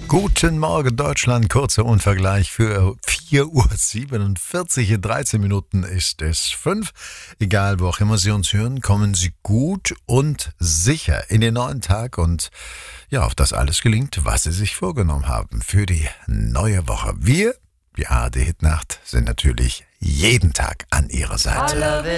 Guten Morgen Deutschland, kurzer Unvergleich für 4:47 Uhr, in 13 Minuten ist es 5. Egal, wo auch immer Sie uns hören, kommen Sie gut und sicher in den neuen Tag und ja, auf das alles gelingt, was Sie sich vorgenommen haben für die neue Woche. Wir, die ARD Hitnacht, sind natürlich jeden Tag an Ihrer Seite.